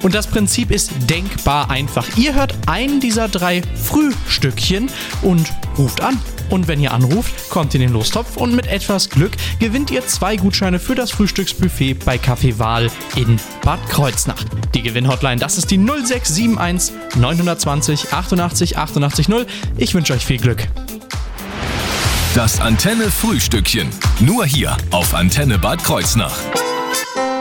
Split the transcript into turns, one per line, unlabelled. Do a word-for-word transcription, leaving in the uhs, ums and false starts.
Und das Prinzip ist denkbar einfach. Ihr hört einen dieser drei Frühstückchen und ruft an. Und wenn ihr anruft, kommt in den Lostopf und mit etwas Glück gewinnt ihr zwei Gutscheine für das Frühstücksbuffet bei Café Wahl in Bad Kreuznach. Die Gewinnhotline, das ist die null sechs sieben eins neun zwei null achtundachtzig achtundachtzig null. Ich wünsche euch viel Glück.
Das Antenne Frühstückchen. Nur hier auf Antenne Bad Kreuznach.